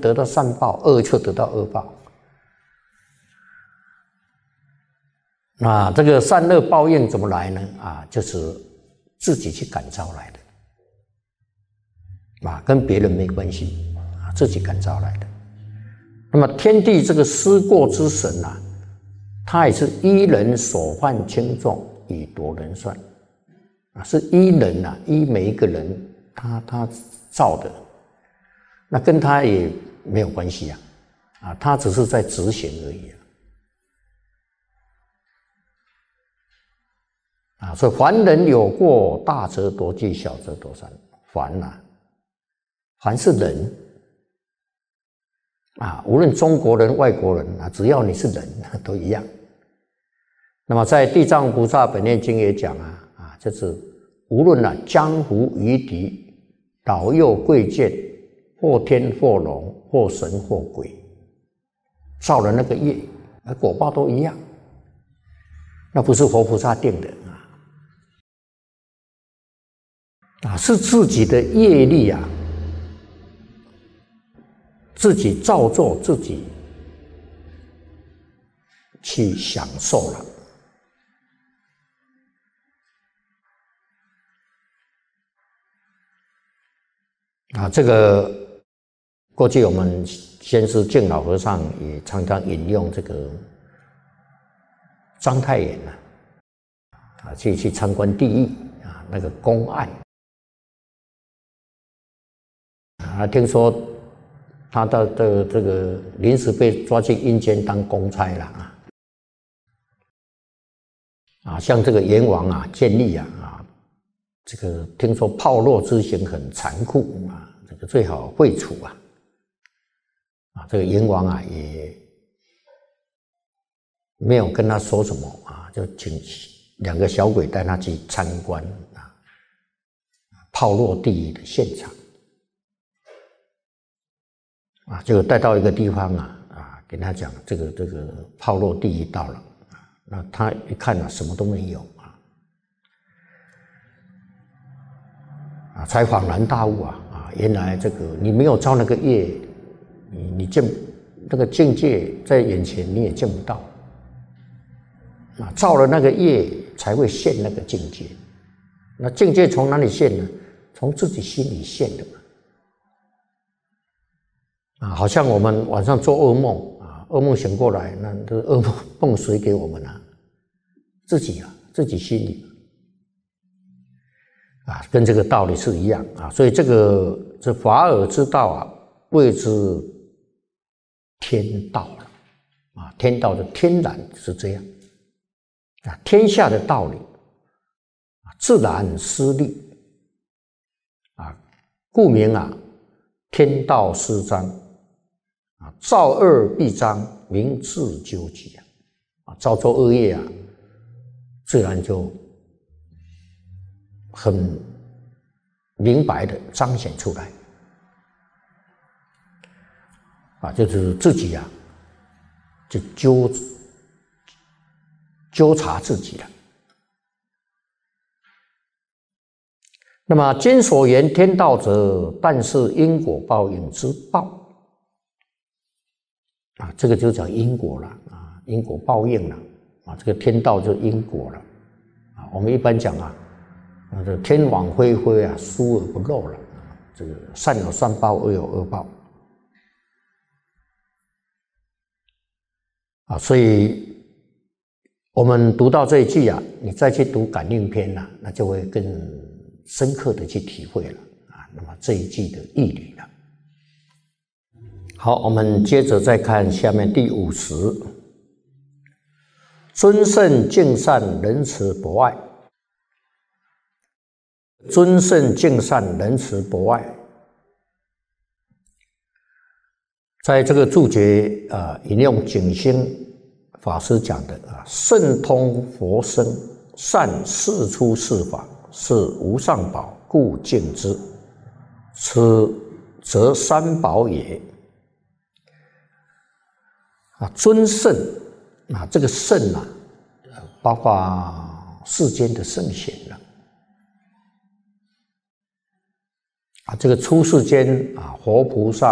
得到善报，恶就得到恶报。那这个善恶报应怎么来呢？就是自己去感召来的，跟别人没关系，自己感召来的。那么天地这个思过之神他也是依人所犯轻重，以夺人算，是依人依每一个人他造的，那跟他也没有关系他只是在执行而已所以凡人有过，大则夺计，小则夺善。凡是人无论中国人、外国人只要你是人都一样。那么在《地藏菩萨本愿经》也讲就是无论江湖夷狄、老幼贵贱，或天或龙，或神或鬼，造了那个业，果报都一样。那不是活菩萨定的是自己的业力自己造作，自己去享受了。这个过去我们先师净老和尚也常常引用这个章太炎去参观地狱那个公案听说他的这个临时被抓去阴间当公差了像这个阎王建立这个听说炮烙之刑很残酷这个最好废除这个阎王也没有跟他说什么就请2个小鬼带他去参观炮烙地狱的现场就带到一个地方跟他讲这个炮烙地狱到了那他一看什么都没有才恍然大悟原来这个你没有造那个业，你见那个境界在眼前你也见不到造了那个业才会现那个境界。那境界从哪里现呢？从自己心里现的好像我们晚上做噩梦噩梦醒过来，那这噩梦谁给我们自己心里跟这个道理是一样所以这法尔之道谓之天道了天道的天然是这样天下的道理自然施力故名天道施彰造恶必彰，明智究极造作恶业自然就很明白的彰显出来就是自己就纠察自己了。那么经所言天道者，但是因果报应之报这个就讲因果了因果报应了这个天道就因果了我们一般讲这天网恢恢疏而不漏了这个善有善报，恶有恶报所以我们读到这一句你再去读感应篇那就会更深刻的去体会了那么这一句的义理了。好，我们接着再看下面第50，尊圣敬善，仁慈博爱。尊圣敬善，仁慈博爱，在这个注解引用景星法师讲的圣通佛身，善事出世法，是无上宝，故敬之。此则三宝也。尊圣这个圣包括世间的圣贤了这个出世间活菩萨